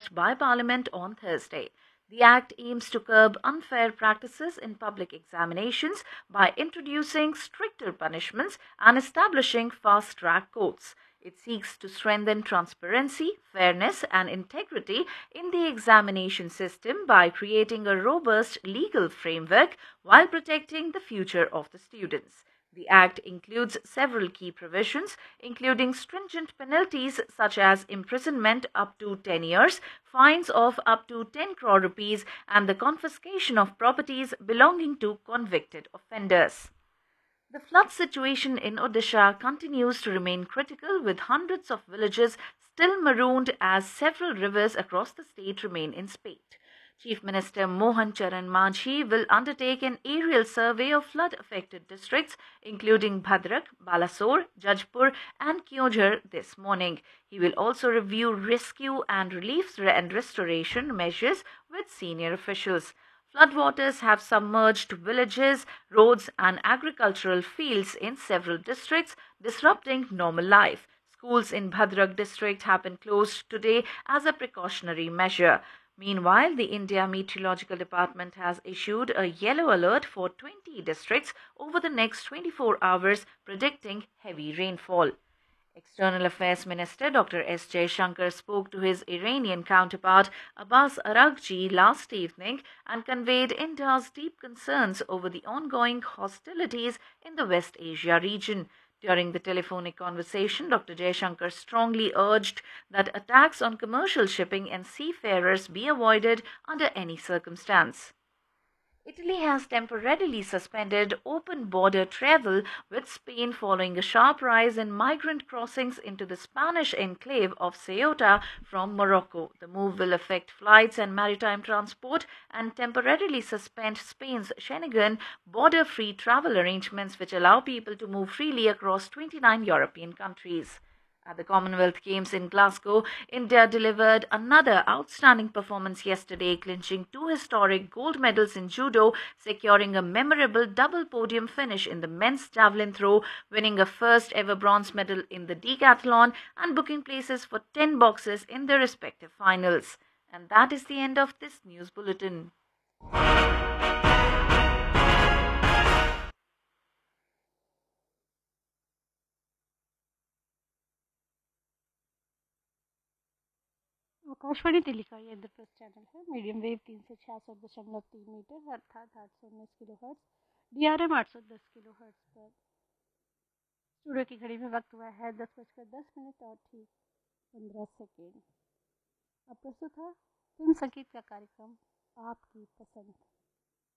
passed by Parliament on Thursday. The Act aims to curb unfair practices in public examinations by introducing stricter punishments and establishing fast-track courts. It seeks to strengthen transparency, fairness, and integrity in the examination system by creating a robust legal framework while protecting the future of the students. The Act includes several key provisions, including stringent penalties such as imprisonment up to 10 years, fines of up to 10 crore rupees, and the confiscation of properties belonging to convicted offenders. The flood situation in Odisha continues to remain critical, with hundreds of villages still marooned as several rivers across the state remain in spate. Chief Minister Mohan Charan Manjhi will undertake an aerial survey of flood-affected districts, including Bhadrak, Balasore, Jajpur, and Kyojhar this morning. He will also review rescue and relief and restoration measures with senior officials. Floodwaters have submerged villages, roads, and agricultural fields in several districts, disrupting normal life. Schools in Bhadrak district have been closed today as a precautionary measure. Meanwhile, the India Meteorological Department has issued a yellow alert for 20 districts over the next 24 hours, predicting heavy rainfall. External Affairs Minister Dr. S. Jaishankar spoke to his Iranian counterpart Abbas Araghchi last evening and conveyed India's deep concerns over the ongoing hostilities in the West Asia region. During the telephonic conversation, Dr. Jaishankar strongly urged that attacks on commercial shipping and seafarers be avoided under any circumstance. Italy has temporarily suspended open border travel with Spain following a sharp rise in migrant crossings into the Spanish enclave of Ceuta from Morocco. The move will affect flights and maritime transport and temporarily suspend Spain's Schengen border-free travel arrangements, which allow people to move freely across 29 European countries. At the Commonwealth Games in Glasgow, India delivered another outstanding performance yesterday, clinching two historic gold medals in judo, securing a memorable double podium finish in the men's javelin throw, winning a first ever bronze medal in the decathlon, and booking places for 10 boxes in their respective finals. And that is the end of this news bulletin. Akashvani Delhi का ये Indraprastha channel है। Medium wave 366.3 metre अर्थात 819 kilo hertz, DRM 810 kilo hertz पर। Studio की घड़ी में वक्त हुआ है 10:10 और ठीक 15 सेकेंड। अब प्रस्तुत है फिल्म संगीत का कार्यक्रम आपकी पसंद।